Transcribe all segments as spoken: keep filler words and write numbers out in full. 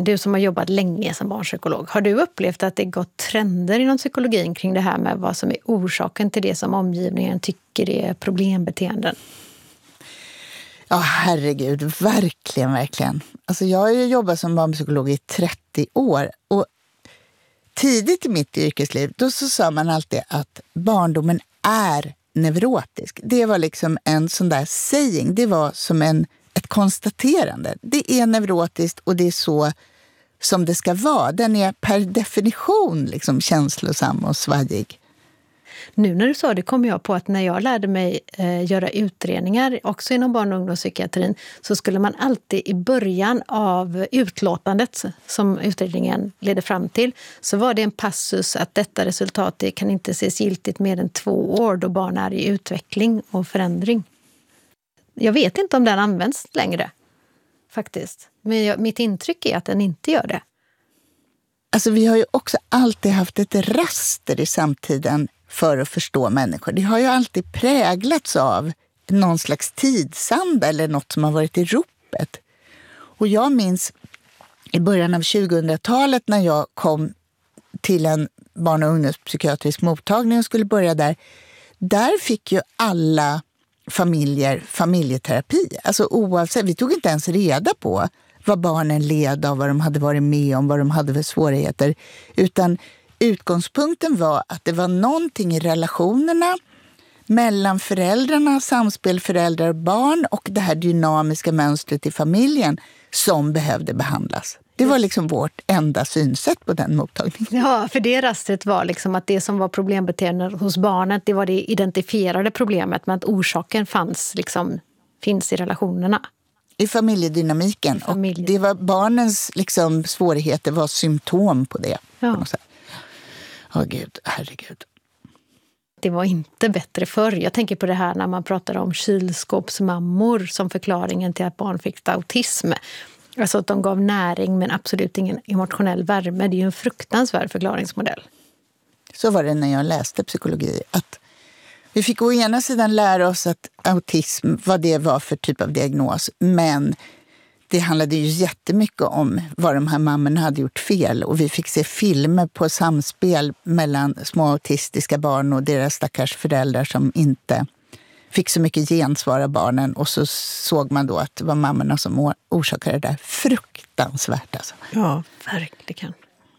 du som har jobbat länge som barnpsykolog, har du upplevt att det gått trender inom psykologin kring det här med vad som är orsaken till det som omgivningen tycker är problembeteenden? Ja, herregud, verkligen, verkligen. Alltså jag har ju jobbat som barnpsykolog i trettio år och tidigt i mitt yrkesliv, då så sa man alltid att barndomen är neurotisk. Det var liksom en sån där saying, det var som en, ett konstaterande. Det är neurotiskt och det är så som det ska vara. Den är per definition liksom känslosam och svajig. Nu när du sa det kom jag på att när jag lärde mig eh, göra utredningar också inom barn- och ungdomspsykiatrin så skulle man alltid i början av utlåtandet som utredningen leder fram till så var det en passus att detta resultat det kan inte ses giltigt mer än två år då barn är i utveckling och förändring. Jag vet inte om den används längre faktiskt, men jag, mitt intryck är att den inte gör det. Alltså vi har ju också alltid haft ett raster i samtiden för att förstå människor. Det har ju alltid präglats av någon slags tidsanda eller något som har varit i ropet. Och jag minns i början av tjugohundratalet när jag kom till en barn- och ungdomspsykiatrisk mottagning och skulle börja där. Där fick ju alla familjer familjeterapi. Alltså oavsett, vi tog inte ens reda på vad barnen led av, vad de hade varit med om, vad de hade för svårigheter. Utan utgångspunkten var att det var någonting i relationerna mellan föräldrarna, samspel föräldrar och barn och det här dynamiska mönstret i familjen som behövde behandlas. Det var liksom vårt enda synsätt på den mottagningen. Ja, för det rastret var liksom att det som var problembeteende hos barnet, det var det identifierade problemet, men att orsaken fanns liksom, finns i relationerna. I familjedynamiken. I familje. Och det var barnens liksom, svårigheter var symptom på det. Ja. På något sätt. Åh gud, herregud. Det var inte bättre förr. Jag tänker på det här när man pratar om kylskåpsmammor som förklaringen till att barn fick autism. Alltså att de gav näring men absolut ingen emotionell värme. Det är ju en fruktansvärd förklaringsmodell. Så var det när jag läste psykologi. Att vi fick å ena sidan lära oss att autism, vad det var för typ av diagnos. Men det handlade ju jättemycket om vad de här mammorna hade gjort fel. Och vi fick se filmer på samspel mellan små autistiska barn och deras stackars föräldrar som inte fick så mycket gensvar av barnen. Och så såg man då att det var mammorna som orsakade det där. Fruktansvärt alltså. Ja, verkligen.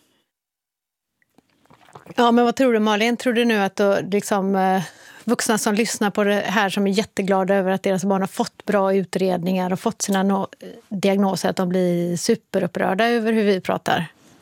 Ja, men vad tror du Malin? Tror du nu att då, liksom, eh, vuxna som lyssnar på det här som är jätteglada över att deras barn har fått bra utredningar och fått sina no- diagnoser, att de blir superupprörda över hur vi pratar?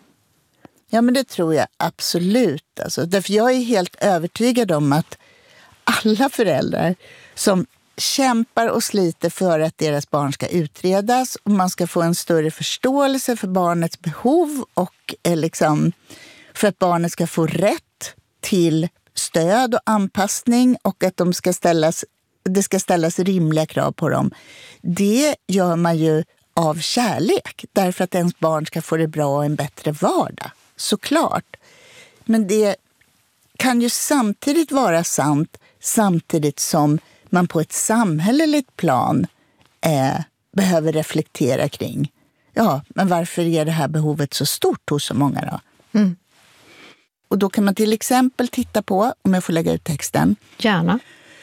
Ja, men det tror jag absolut. Alltså, därför jag är helt övertygad om att alla föräldrar som kämpar och sliter för att deras barn ska utredas och man ska få en större förståelse för barnets behov och eh, liksom, för att barnet ska få rätt till stöd och anpassning och att de ska ställas, det ska ställas rimliga krav på dem. Det gör man ju av kärlek därför att ens barn ska få det bra och en bättre vardag. Såklart. Men det kan ju samtidigt vara sant samtidigt som man på ett samhälleligt plan eh, behöver reflektera kring. Ja, men varför är det här behovet så stort hos så många då? Mm. Och då kan man till exempel titta på, om jag får lägga ut texten. Gärna.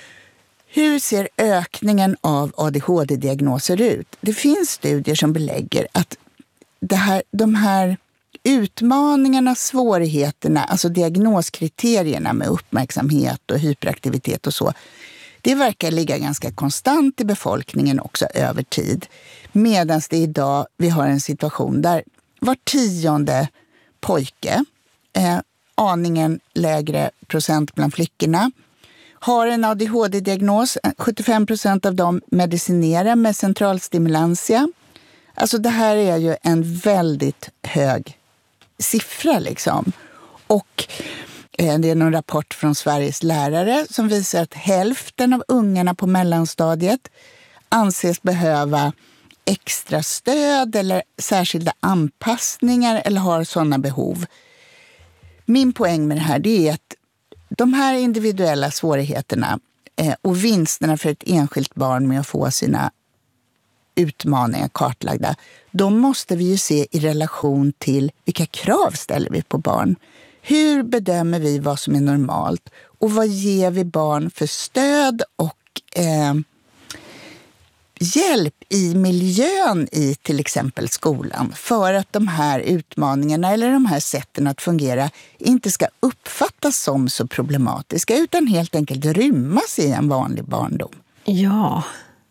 Hur ser ökningen av A D H D-diagnoser ut? Det finns studier som belägger att det här, de här utmaningarna, svårigheterna, alltså diagnoskriterierna med uppmärksamhet och hyperaktivitet och så, det verkar ligga ganska konstant i befolkningen också över tid. Medan det idag vi har en situation där var tionde pojke, eh, aningen lägre procent bland flickorna, har en A D H D-diagnos. sjuttiofem procent av dem medicinerar med centralstimulantia. Alltså det här är ju en väldigt hög siffra liksom. Och eh, det är någon rapport från Sveriges lärare som visar att hälften av ungarna på mellanstadiet anses behöva extra stöd eller särskilda anpassningar eller har sådana behov. Min poäng med det här det är att de här individuella svårigheterna eh, och vinsterna för ett enskilt barn med att få sina utmaningar kartlagda, då måste vi ju se i relation till vilka krav ställer vi på barn. Hur bedömer vi vad som är normalt? Och vad ger vi barn för stöd och eh, hjälp i miljön i till exempel skolan för att de här utmaningarna eller de här sätten att fungera inte ska uppfattas som så problematiska utan helt enkelt rymmas i en vanlig barndom. Ja.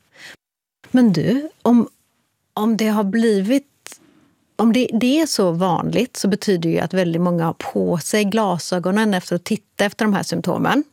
Men du, om, om det har blivit Om det, det är så vanligt så betyder det ju att väldigt många har på sig glasögonen efter att titta efter de här symptomen.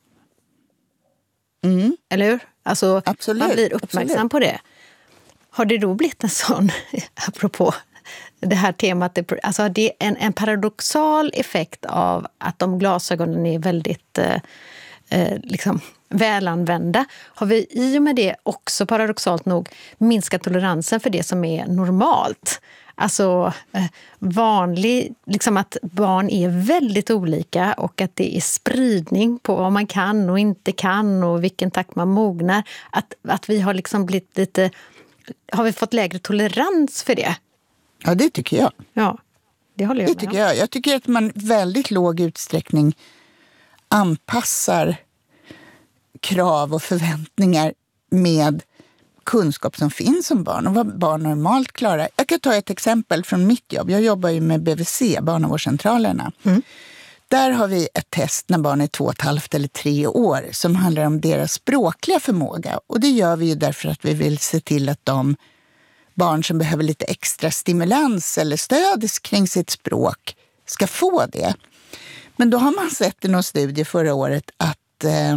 Mm. Eller hur? Alltså, absolut, man blir uppmärksam absolut. på det. Har det då blivit en sån, apropå det här temat, alltså det är en, en paradoxal effekt av att de glasögonen är väldigt eh, liksom, välanvända. Har vi i och med det också paradoxalt nog minskat toleransen för det som är normalt? Alltså eh, vanlig, liksom att barn är väldigt olika och att det är spridning på vad man kan och inte kan och vilken takt man mognar. Att, att vi har liksom blivit lite, har vi fått lägre tolerans för det? Ja, det tycker jag. Ja, det håller jag det med tycker jag. Jag tycker att man väldigt låg utsträckning anpassar krav och förväntningar med kunskap som finns om barn och vad barn normalt klarar. Jag kan ta ett exempel från mitt jobb. Jag jobbar ju med B V C, barnavårdscentralerna. Mm. Där har vi ett test när barn är två och ett halvt eller tre år som handlar om deras språkliga förmåga. Och det gör vi ju därför att vi vill se till att de barn som behöver lite extra stimulans eller stöd kring sitt språk ska få det. Men då har man sett i någon studie förra året att eh,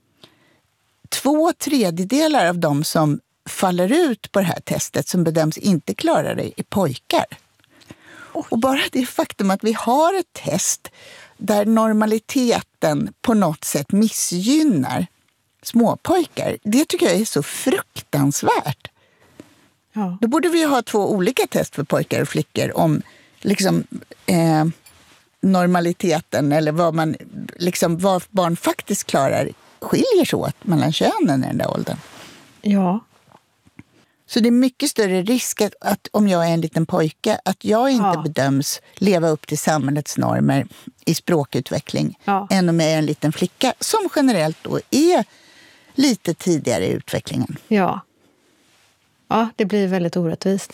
två tredjedelar av de som faller ut på det här testet som bedöms inte klara det är pojkar. Och bara det faktum att vi har ett test där normaliteten på något sätt missgynnar småpojkar, det tycker jag är så fruktansvärt. Ja. Då borde vi ha två olika test för pojkar och flickor om liksom, eh, normaliteten eller vad, man, liksom, vad barn faktiskt klarar skiljer sig åt mellan könen i den där åldern. Ja. Så det är mycket större risk att, att om jag är en liten pojke att jag inte ja. bedöms leva upp till samhällets normer i språkutveckling ja. än om jag är en liten flicka som generellt då är lite tidigare i utvecklingen. Ja. Ja, det blir väldigt orättvist.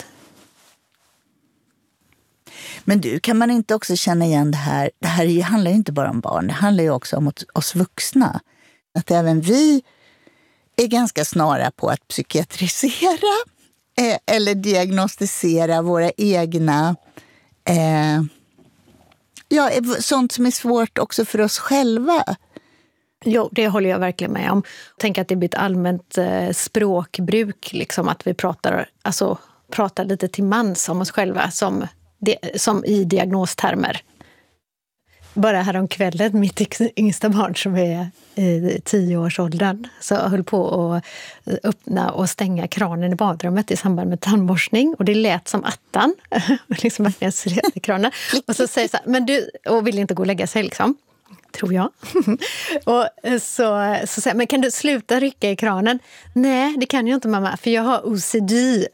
Men du, kan man inte också känna igen det här? Det här handlar ju inte bara om barn, det handlar ju också om oss vuxna. Att även vi är ganska snara på att psykiatrisera eh, eller diagnostisera våra egna eh, ja, sånt som är svårt också för oss själva. Jo, det håller jag verkligen med om. Tänk att det blir ett allmänt eh, språkbruk, liksom att vi pratar, alltså, pratar lite till mans om oss själva som, det, som i diagnostermer. Bara häromkvällen, mitt yngsta barn som är i tioårsåldern, så höll på att öppna och stänga kranen i badrummet i samband med tandborstning. Och det lät som attan. liksom verkligen slet i kranen. Och så säger så här, men du, och vill inte gå och lägga sig liksom. Tror jag. och så, så säger men kan du sluta rycka i kranen? Nej, det kan jag inte mamma, för jag har O C D.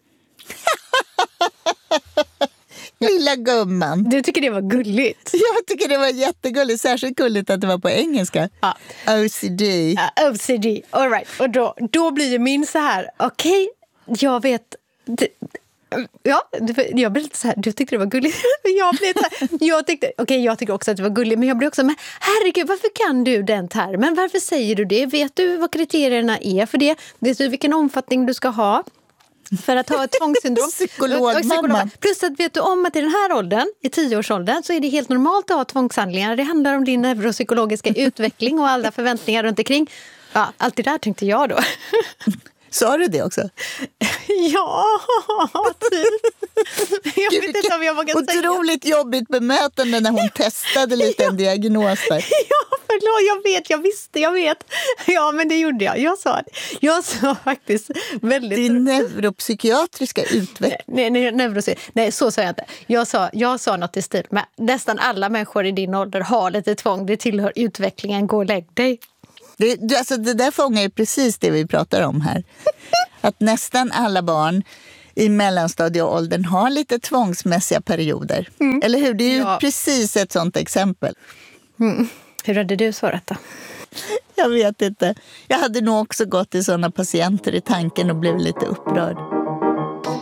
Lilla gumman. Du tycker det var gulligt? Jag tycker det var jättegulligt. Särskilt gulligt att det var på engelska. Ja. O C D. Ja, O C D. All right. Och då, då blir ju min så här, okej, okay, jag vet... Det, ja, jag blev lite så här, du tyckte det var gulligt. jag blev så här, jag tyckte, okej, okay, jag tycker också att det var gulligt, men jag blev också, men herregud, varför kan du den termen? Varför säger du det? Vet du vad kriterierna är för det? Vet du vilken omfattning du ska ha? För att ha ett tvångssyndrom. Psykologmamma. Plus att vet du om att i den här åldern, i tioårsåldern, så är det helt normalt att ha tvångshandlingar. Det handlar om din neuropsykologiska utveckling och alla förväntningar runt omkring. Ja, allt det där tänkte jag då. Sa du det också? Ja, typ. Jag vet Gud, inte om jag vågar säga. Otroligt jobbigt bemötande när hon testade lite en diagnos där. Ja, förlåt, jag vet, jag visste, jag vet. Ja, men det gjorde jag. Jag sa, jag sa faktiskt väldigt... Din neuropsykiatriska utveckling. Nej, nej, neuropsy... nej, så sa jag inte. Jag sa, jag sa något i stil med nästan alla människor i din ålder har lite tvång. Det tillhör utvecklingen, gå och lägg dig. Det, alltså det där fångar ju precis det vi pratar om här. Att nästan alla barn i mellanstadieåldern har lite tvångsmässiga perioder. Mm. Eller hur? Det är ju ja. precis ett sånt exempel. Mm. Hur hade du svarat då? Jag vet inte. Jag hade nog också gått till sådana patienter i tanken och blivit lite upprörd.